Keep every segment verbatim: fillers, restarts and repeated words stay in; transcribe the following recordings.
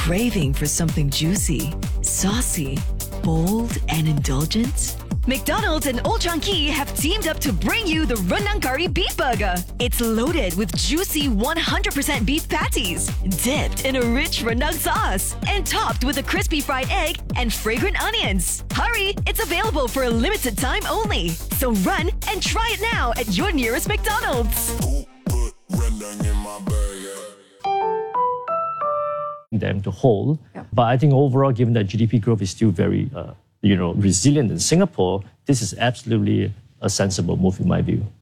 craving for something juicy, saucy, bold, and indulgent? McDonald's and Old Chang Kee have teamed up to bring you the Rendang Curry Beef Burger. It's loaded with juicy one hundred percent beef patties, dipped in a rich rendang sauce, and topped with a crispy fried egg and fragrant onions. Hurry! It's available for a limited time only. So run and try it now at your nearest McDonald's. Them to hold, yeah. But I think overall, given that G D P growth is still very, uh, you know, resilient in Singapore, this is absolutely a sensible move in my view.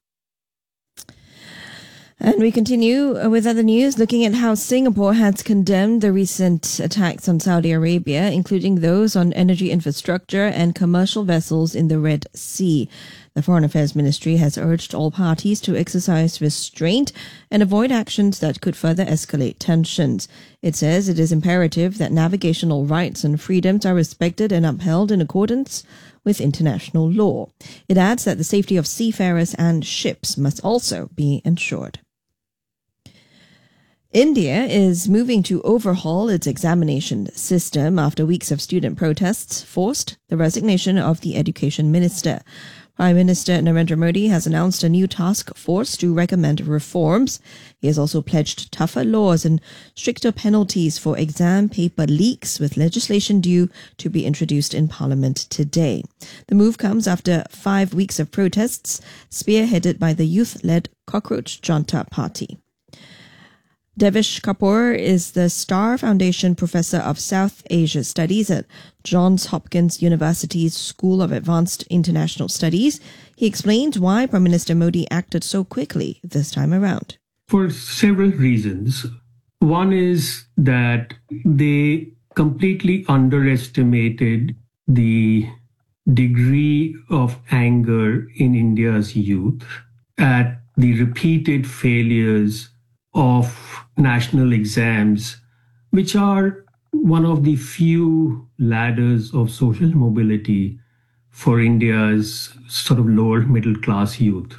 And we continue with other news, looking at how Singapore has condemned the recent attacks on Saudi Arabia, including those on energy infrastructure and commercial vessels in the Red Sea. The Foreign Affairs Ministry has urged all parties to exercise restraint and avoid actions that could further escalate tensions. It says it is imperative that navigational rights and freedoms are respected and upheld in accordance with international law. It adds that the safety of seafarers and ships must also be ensured. India is moving to overhaul its examination system after weeks of student protests forced the resignation of the education minister. Prime Minister Narendra Modi has announced a new task force to recommend reforms. He has also pledged tougher laws and stricter penalties for exam paper leaks, with legislation due to be introduced in Parliament today. The move comes after five weeks of protests spearheaded by the youth-led Cockroach Janta Party. Devesh Kapoor is the Star Foundation Professor of South Asia Studies at Johns Hopkins University's School of Advanced International Studies. He explained why Prime Minister Modi acted so quickly this time around. For several reasons. One is that they completely underestimated the degree of anger in India's youth at the repeated failures of national exams, which are one of the few ladders of social mobility for India's sort of lower middle class youth.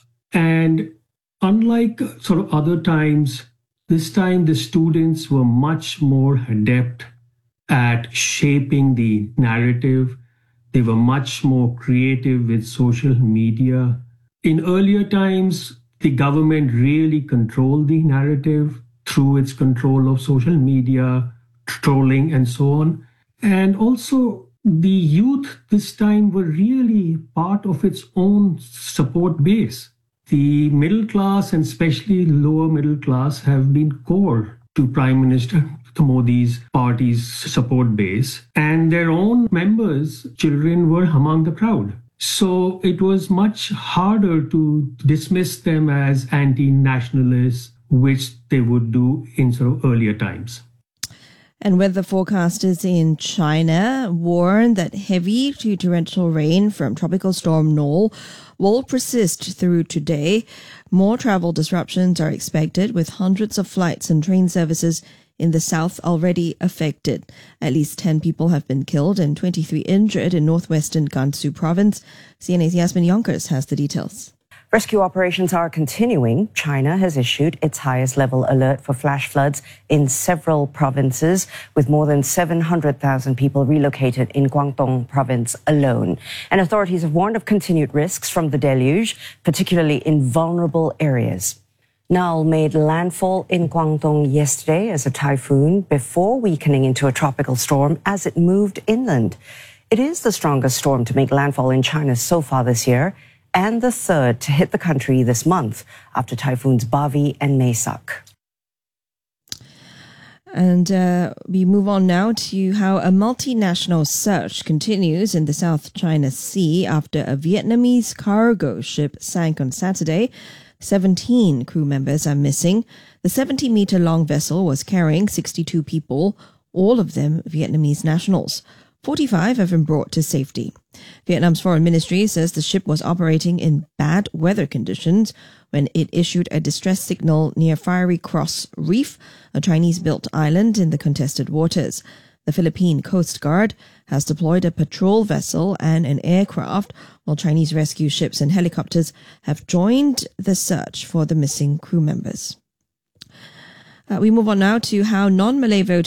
And unlike sort of other times, this time the students were much more adept at shaping the narrative. They were much more creative with social media. In earlier times, the government really controlled the narrative through its control of social media, trolling, and so on. And also, the youth this time were really part of its own support base. The middle class, and especially lower middle class, have been core to Prime Minister Modi's party's support base. And their own members, children, were among the crowd. So it was much harder to dismiss them as anti-nationalists, which they would do in sort of earlier times. And weather forecasters in China warn that heavy to torrential rain from Tropical Storm Noel will persist through today. More travel disruptions are expected, with hundreds of flights and train services in the south already affected. At least ten people have been killed and twenty-three injured in northwestern Gansu province. C N A's Yasmin Yonkers has the details. Rescue operations are continuing. China has issued its highest level alert for flash floods in several provinces, with more than seven hundred thousand people relocated in Guangdong province alone. And authorities have warned of continued risks from the deluge, particularly in vulnerable areas. Noel made landfall in Guangdong yesterday as a typhoon before weakening into a tropical storm as it moved inland. It is the strongest storm to make landfall in China so far this year, and the third to hit the country this month after typhoons Bavi and Maisak. And uh, we move on now to how a multinational search continues in the South China Sea after a Vietnamese cargo ship sank on Saturday. seventeen crew members are missing. The seventy-meter-long vessel was carrying sixty-two people, all of them Vietnamese nationals. forty-five have been brought to safety. Vietnam's foreign ministry says the ship was operating in bad weather conditions when it issued a distress signal near Fiery Cross Reef, a Chinese-built island in the contested waters. The Philippine Coast Guard has deployed a patrol vessel and an aircraft, while Chinese rescue ships and helicopters have joined the search for the missing crew members. Uh, we move on now to how non-Malay voters